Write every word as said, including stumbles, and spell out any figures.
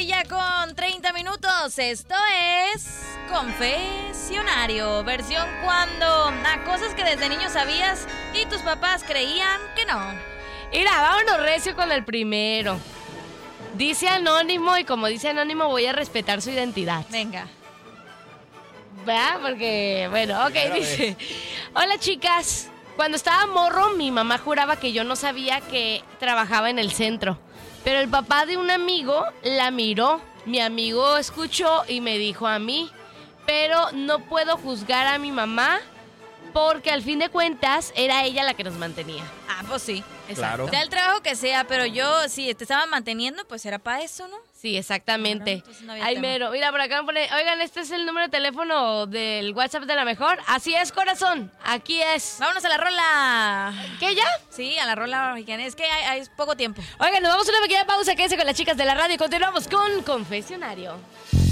tarde ya con treinta minutos. Esto es Confesionario, versión cuando a cosas que desde niño sabías y tus papás creían que no. Mira, vámonos recio con el primero. Dice Anónimo, y como dice Anónimo voy a respetar su identidad. Venga. ¿Verdad? Porque, bueno, ok, claro, dice: hola chicas, cuando estaba morro mi mamá juraba que yo no sabía que trabajaba en el centro, pero el papá de un amigo la miró, mi amigo escuchó y me dijo a mí, pero no puedo juzgar a mi mamá porque al fin de cuentas era ella la que nos mantenía. Ah, pues sí. Claro. Sea el trabajo que sea, pero yo, si te estaba manteniendo, pues era para eso, ¿no? Sí, exactamente. Bueno, no Ay, tema. mero. Mira, por acá me pone, oigan, este es el número de teléfono del WhatsApp de la mejor. Así es, corazón. Aquí es. Vámonos a la rola. ¿Qué ya? Sí, a la rola mexicana. Es que hay, hay poco tiempo. Oigan, nos vamos a una pequeña pausa. Quédense con las chicas de la radio y continuamos con Confesionario.